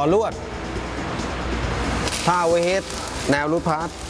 ลวดท่าไว้เฮ็ดแนวรูดพาร์ท